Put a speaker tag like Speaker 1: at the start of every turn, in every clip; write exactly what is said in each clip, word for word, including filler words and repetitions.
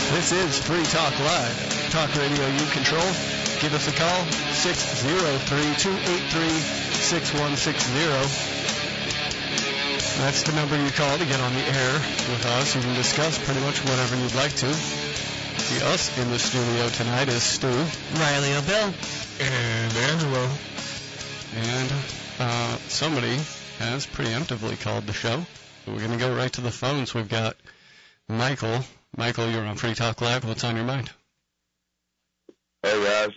Speaker 1: This is Free Talk Live. Talk radio you control. Give us a call, six oh three, two eight three, six one six zero. That's the number you call to get on the air with us. You can discuss pretty much whatever you'd like to. The us in the studio tonight is Stu,
Speaker 2: Riley O'Bill,
Speaker 1: and Angelo. And uh, somebody has preemptively called the show. So we're going to go right to the phones. We've got Michael. Michael, you're on Free Talk Live. What's on your mind?
Speaker 3: Hey, guys.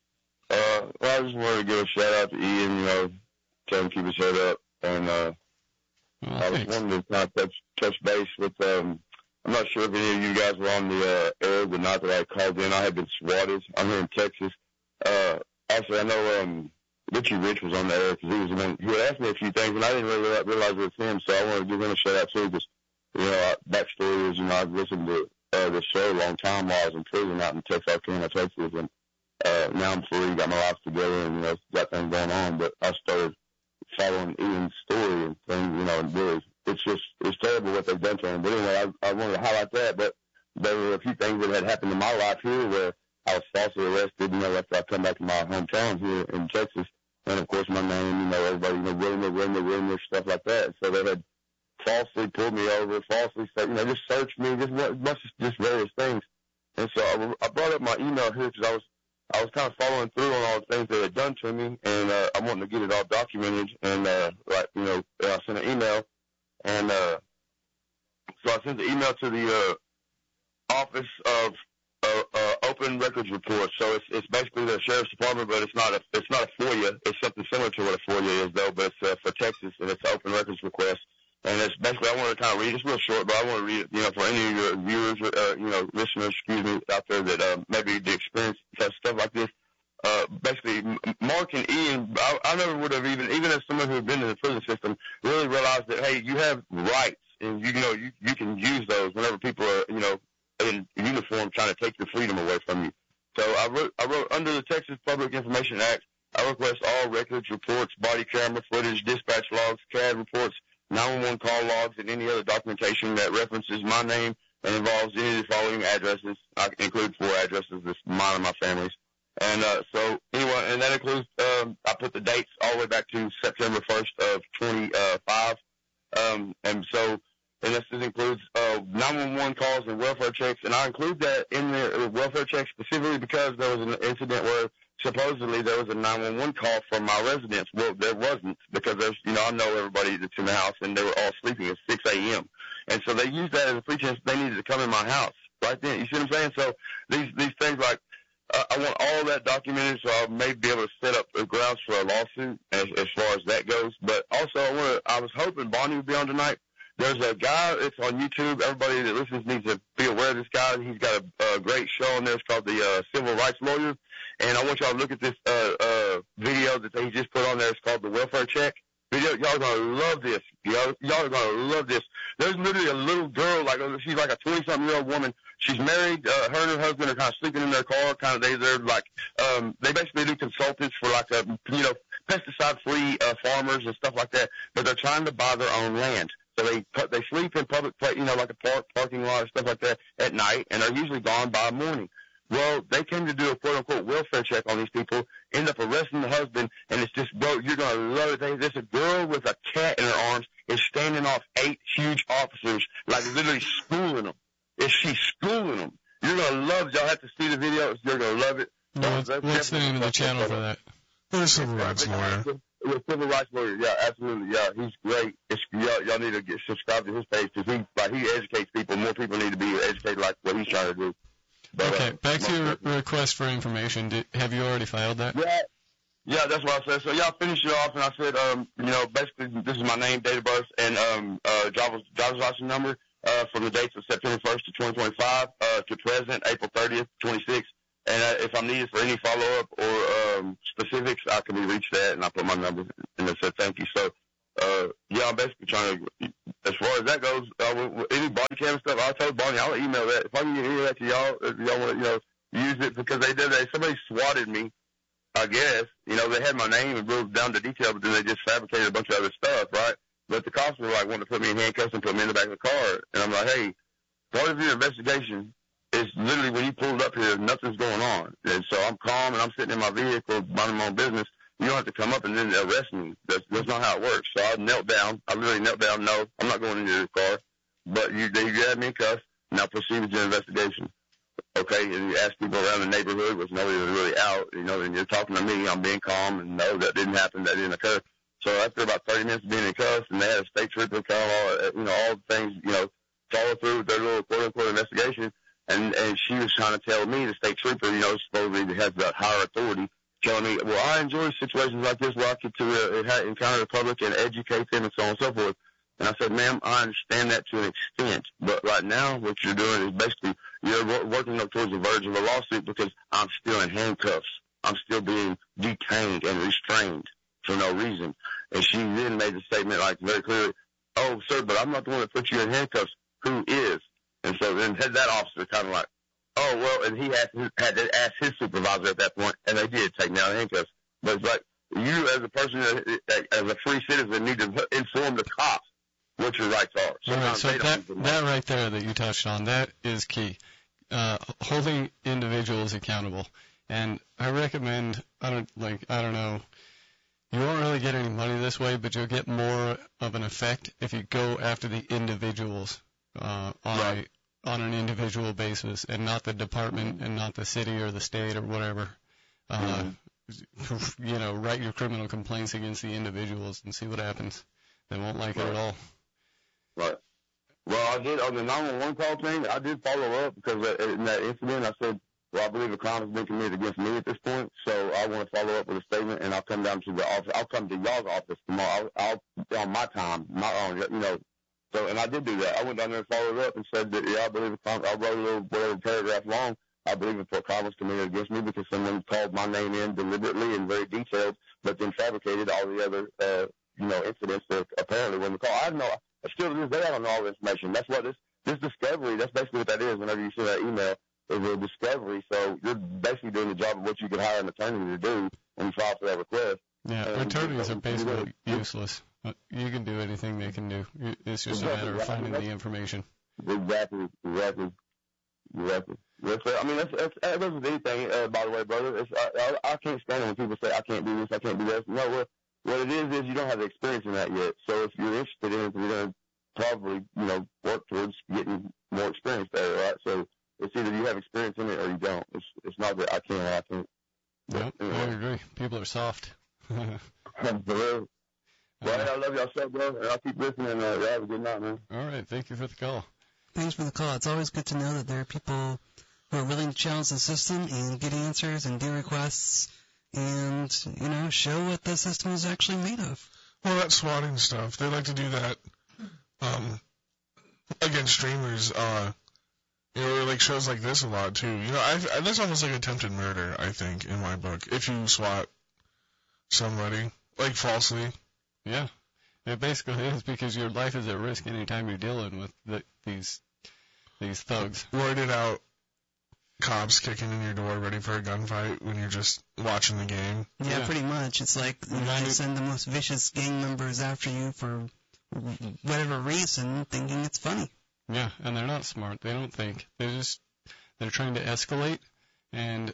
Speaker 3: Uh, well, I just wanted to give a shout-out to Ian, you know, tell him to keep his head up. And uh,
Speaker 1: Well,
Speaker 3: I was
Speaker 1: thanks.
Speaker 3: wanting to kind of touch, touch base with, um, I'm not sure if any of you guys were on the uh, air, but not that I called in. I had been swatted. I'm here in Texas. Uh, also, I know um, Richie Rich was on the air because he was the one who had asked me a few things, and I didn't really realize it was him, so I wanted to give him a shout-out, too, because, you know, backstory is, you know, I've listened to uh, this show a long time while I was in prison out in Texarkana, Texas, and uh, now I'm free, got my life together, and, you know, got things going on, but I started following Ian's story and things, you know, and really, it's just, it's terrible what they've done to him. But anyway, I, I wanted to highlight that, but there were a few things that had happened in my life here where I was falsely arrested, you know, after I come back to my hometown here in Texas, and of course my name, you know, everybody, you know, rumor, rumor, rumor, stuff like that. So they had falsely pulled me over, falsely said, you know, just searched me, just much, just various things. And so I, I brought up my email here because I was, I was kind of following through on all the things they had done to me, and uh, I wanted to get it all documented. And uh, like, you know, I sent an email, and uh, so I sent the email to the uh, Office of uh, uh, Open Records Report. So it's it's basically the Sheriff's Department, but it's not a it's not a FOIA. It's something similar to what a FOIA is, though, but it's uh, for Texas, and it's an Open Records request. And it's basically, I want to kind of read, it's real short, but I want to read it, you know, for any of your viewers, uh, you know, listeners, excuse me, out there that uh, maybe the experience stuff like this. Uh, basically, Mark and Ian, I, I never would have even, even as someone who had been in the prison system, really realized that, hey, you have rights, and you know, you, you can use those whenever people are, you know, in uniform trying to take your freedom away from you. So I wrote, I wrote under the Texas Public Information Act, I request all records, reports, body camera footage, dispatch logs, C A D reports, nine one one call logs, and any other documentation that references my name and involves any of the following addresses. I include four addresses, this mine and my family's. And uh, so anyway, and that includes, um, I put the dates all the way back to September first of twenty-five. Um, and so, and this includes uh, nine one one calls and welfare checks. And I include that in the welfare checks specifically because there was an incident where supposedly there was a nine one one call from my residence. Well, there wasn't, because there's, you know, I know everybody that's in the house, and they were all sleeping at six a.m. And so they used that as a pretense they needed to come in my house right then. You see what I'm saying? So these these things like, uh, I want all that documented so I may be able to set up the grounds for a lawsuit as, as far as that goes. But also I want to, I was hoping Bonnie would be on tonight. There's a guy that's on YouTube. Everybody that listens needs to be aware of this guy. He's got a, a great show on there. It's called the uh, Civil Rights Lawyer. And I want y'all to look at this uh, uh, video that he just put on there. It's called the Welfare Check video. Y'all are going to love this. Y'all, y'all are going to love this. There's literally a little girl, like she's like a twenty-something-year-old woman. She's married. Uh, her and her husband are kind of sleeping in their car. Kind of they, they're like, um, they basically do consultants for like, a, you know, pesticide-free uh, farmers and stuff like that. But they're trying to buy their own land. So they they sleep in public, you know, like a park, parking lot, stuff like that at night, and are usually gone by morning. Well, they came to do a quote-unquote welfare check on these people, end up arresting the husband, and it's just, bro, you're going to love it. There's a girl with a cat in her arms is standing off eight huge officers, like literally schooling them. Is she schooling them? You're going to love it. Y'all have to see the video. You're going to love it.
Speaker 1: What's, what's the name of the channel for that?
Speaker 4: The Civil Rights Lawyer.
Speaker 3: The Civil Rights Lawyer, yeah, absolutely, yeah, he's great. It's, y'all, y'all need to get subscribe to his page because he, like, he educates people. More people need to be educated like what he's trying to do. But,
Speaker 1: okay,
Speaker 3: uh,
Speaker 1: back to your re- request for information. Did, have you already filed that?
Speaker 3: Yeah, yeah, that's what I said. So y'all finished it off, and I said, um, you know, basically this is my name, date of birth, and um, uh, driver's, driver's license number uh, from the dates of September first to twenty twenty-five uh, to present, April thirtieth, twenty-six. And uh, if I'm needed for any follow-up or um, specifics, I can be reached at, and I put my number and I said thank you. So, uh, yeah, I'm basically trying to, as far as that goes, uh, with any body cam stuff, I told Bonnie I'll email that. If I can get any of that to y'all, if y'all want to, you know, use it, because they did that. Somebody swatted me, I guess. You know, they had my name and wrote down the detail, but then they just fabricated a bunch of other stuff, right? But the cops were like wanting to put me in handcuffs and put me in the back of the car. And I'm like, hey, part of your investigation it's literally when he pulled up here, nothing's going on. And so I'm calm and I'm sitting in my vehicle, minding my own business. You don't have to come up and then arrest me. That's, that's not how it works. So I knelt down. I literally knelt down. No, I'm not going into your car. But you, they grabbed me in cuffs. Now proceed with your investigation. Okay, and you ask people around the neighborhood, which nobody was really out, you know, and you're talking to me, I'm being calm, and no, that didn't happen, that didn't occur. So after about thirty minutes of being in cuffs, and they had a state trooper come, all, you know, all the things, you know, follow through with their little quote-unquote investigation, and, and she was trying to tell me, the state trooper, you know, supposedly has that higher authority, telling me, well, I enjoy situations like this where I get to uh, encounter the public and educate them and so on and so forth. And I said, ma'am, I understand that to an extent, but right now what you're doing is basically you're working up towards the verge of a lawsuit because I'm still in handcuffs. I'm still being detained and restrained for no reason. And she then made the statement like very clearly, oh, sir, but I'm not the one that put you in handcuffs. Who is? And so then had that officer kind of like, oh, well, and he had, had to ask his supervisor at that point, and they did take me out of handcuffs. But it's like you as a person, as a free citizen, need to inform the cops what your rights are.
Speaker 1: All right, so that, that right there that you touched on, that is key. Uh, holding individuals accountable. And I recommend, I don't, like, I don't know, you won't really get any money this way, but you'll get more of an effect if you go after the individuals uh, on, right. a, on an individual basis and not the department mm-hmm. and not the city or the state or whatever. Uh, mm-hmm. You know, write your criminal complaints against the individuals and see what happens. They won't like right. it at all.
Speaker 3: Right. Well, I did on the nine one one call thing. I did follow up because in that incident, I said, "Well, I believe a crime has been committed against me at this point, so I want to follow up with a statement, and I'll come down to the office. I'll come to y'all's office tomorrow. I'll, I'll on my time, my own, you know." So, and I did do that. I went down there and followed up and said that, yeah, I believe a crime. I wrote a little whatever paragraph long. I believe a crime was committed against me because someone called my name in deliberately and very detailed, but then fabricated all the other, uh, you know, incidents that apparently when the call. I know. Still to this day, I don't know all the information. That's what this, this discovery, that's basically what that is whenever you see that email, is a discovery. So you're basically doing the job of what you could hire an attorney to do when you file for that request.
Speaker 1: Yeah,
Speaker 3: and
Speaker 1: attorneys are basically useless. You can do anything they can do. It's just exactly. a matter of finding the information.
Speaker 3: Exactly, exactly, exactly. That's, uh, I mean, that's, that's, that doesn't anything, uh, by the way, brother. It's, I, I, I can't stand it when people say, I can't do this, I can't do this. No, what, what it is is you don't have the experience in that yet. So if you're interested in it, you're going to probably, you know, work towards getting more experience there, right? So it's either you have experience in it or you don't. It's it's not that I can't, I can't.
Speaker 1: Yep, anyway. I agree. People are soft.
Speaker 3: For real. Well, uh, I love y'all so, bro, and I'll keep listening. Uh, have a good night, man.
Speaker 1: All right, thank you for the call.
Speaker 2: Thanks for the call. It's always good to know that there are people who are willing to challenge the system and get answers and do requests and, you know, show what the system is actually made of.
Speaker 4: Well, that swatting stuff, they like to do that um, against streamers, uh, you know, like shows like this a lot, too. You know, I've, I, that's almost like attempted murder, I think, in my book, if you swat somebody, like falsely.
Speaker 1: Yeah. It basically is because your life is at risk anytime you're dealing with the, these these thugs.
Speaker 4: Worded out cops kicking in your door ready for a gunfight when you're just watching the game.
Speaker 2: Yeah, yeah. Pretty much. It's like you know, they send the most vicious gang members after you for whatever reason, thinking it's funny.
Speaker 1: Yeah, and they're not smart. They don't think. They're just they're trying to escalate, and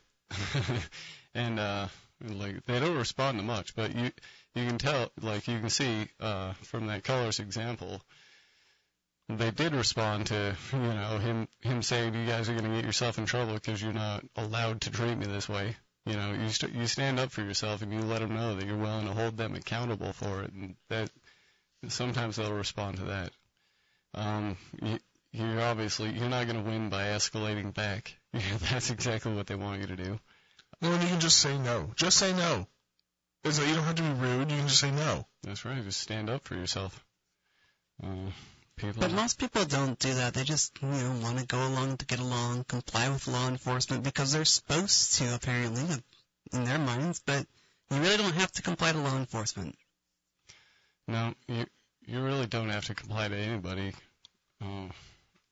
Speaker 1: and uh, like they don't respond to much. But you you can tell, like you can see uh, from that colors example. They did respond to, you know, him him saying, you guys are going to get yourself in trouble because you're not allowed to treat me this way. You know, you st- you stand up for yourself and you let them know that you're willing to hold them accountable for it, and that sometimes they'll respond to that. Um, you, you're obviously you're not going to win by escalating back. That's exactly what they want you to do.
Speaker 4: Well, and you can just say no. Just say no. It's like you don't have to be rude. You can just say no.
Speaker 1: That's right. Just stand up for yourself. Uh, People.
Speaker 2: But most people don't do that. They just, you know, want to go along to get along, comply with law enforcement because they're supposed to, apparently, in their minds. But you really don't have to comply to law enforcement.
Speaker 1: No, you you really don't have to comply to anybody. Uh,